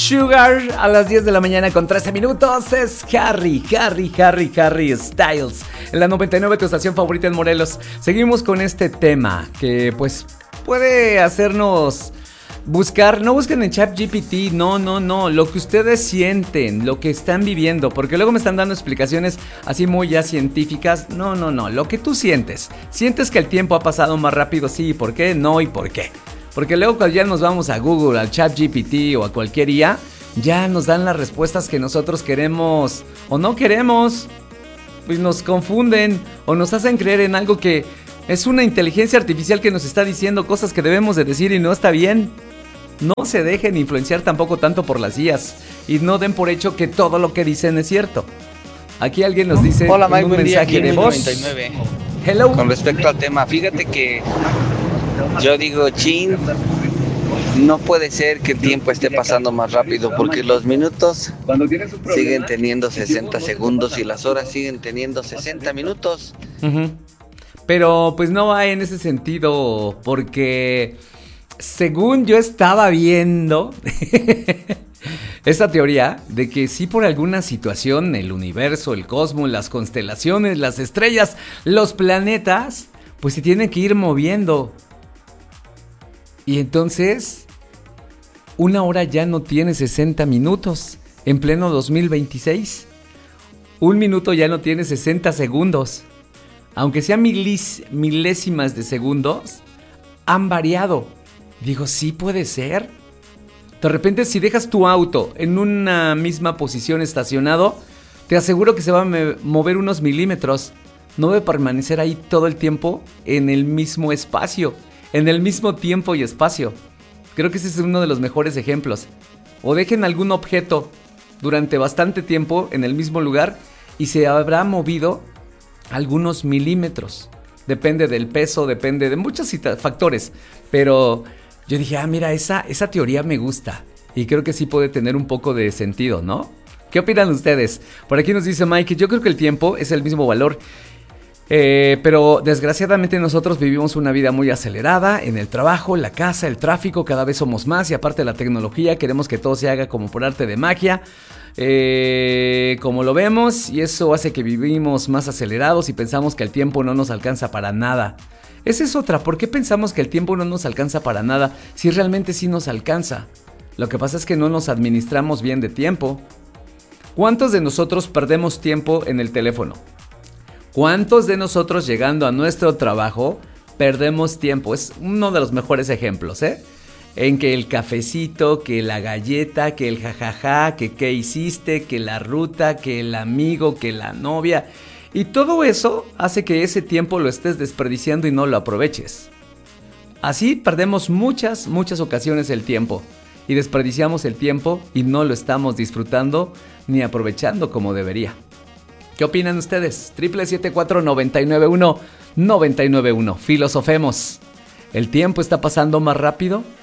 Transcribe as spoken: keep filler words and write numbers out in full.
Sugar a las diez de la mañana con trece minutos. Es Harry, Harry, Harry, Harry Styles en la noventa y nueve, tu estación favorita en Morelos. Seguimos con este tema que pues puede hacernos buscar. No busquen en ChatGPT, no, no, no. Lo que ustedes sienten, lo que están viviendo, porque luego me están dando explicaciones así muy ya científicas. No, no, no, lo que tú sientes. ¿Sientes que el tiempo ha pasado más rápido? Sí, ¿por qué? No, ¿y por qué? Porque luego cuando ya nos vamos a Google, al ChatGPT o a cualquier I A, ya nos dan las respuestas que nosotros queremos o no queremos. Pues nos confunden o nos hacen creer en algo que es una inteligencia artificial que nos está diciendo cosas que debemos de decir y no está bien. No se dejen influenciar tampoco tanto por las I As y no den por hecho que todo lo que dicen es cierto. Aquí alguien nos dice Hola, en Mike, un buen día, mensaje aquí de en voz. noventa y nueve. Hello. Con respecto al tema, fíjate que yo digo, chin, no puede ser que el tiempo esté pasando más rápido, porque los minutos siguen teniendo sesenta segundos y las horas siguen teniendo sesenta minutos. Uh-huh. Pero pues no va en ese sentido, porque según yo estaba viendo esa teoría de que si por alguna situación el universo, el cosmos, las constelaciones, las estrellas, los planetas, pues se tienen que ir moviendo. Y entonces, una hora ya no tiene sesenta minutos en pleno dos mil veintiséis. Un minuto ya no tiene sesenta segundos. Aunque sean milis, milésimas de segundos, han variado. Digo, sí puede ser. De repente, si dejas tu auto en una misma posición estacionado, te aseguro que se va a me- mover unos milímetros. No debe permanecer ahí todo el tiempo en el mismo espacio, en el mismo tiempo y espacio. Creo que ese es uno de los mejores ejemplos. O dejen algún objeto durante bastante tiempo en el mismo lugar y se habrá movido algunos milímetros. Depende del peso, depende de muchos factores. Pero yo dije, ah, mira, esa, esa teoría me gusta. Y creo que sí puede tener un poco de sentido, ¿no? ¿Qué opinan ustedes? Por aquí nos dice Mike, yo creo que el tiempo es el mismo valor. Eh, pero desgraciadamente nosotros vivimos una vida muy acelerada en el trabajo, la casa, el tráfico, cada vez somos más y aparte de la tecnología queremos que todo se haga como por arte de magia, eh, como lo vemos, y eso hace que vivimos más acelerados y pensamos que el tiempo no nos alcanza para nada. Esa es otra, ¿por qué pensamos que el tiempo no nos alcanza para nada si realmente sí nos alcanza? Lo que pasa es que no nos administramos bien de tiempo. ¿Cuántos de nosotros perdemos tiempo en el teléfono? ¿Cuántos de nosotros llegando a nuestro trabajo perdemos tiempo? Es uno de los mejores ejemplos, ¿eh? En que el cafecito, que la galleta, que el jajaja, que qué hiciste, que la ruta, que el amigo, que la novia. Y todo eso hace que ese tiempo lo estés desperdiciando y no lo aproveches. Así perdemos muchas, muchas ocasiones el tiempo. Y desperdiciamos el tiempo y no lo estamos disfrutando ni aprovechando como debería. ¿Qué opinan ustedes? siete siete cuatro, nueve nueve uno, nueve nueve uno. Filosofemos. ¿El tiempo está pasando más rápido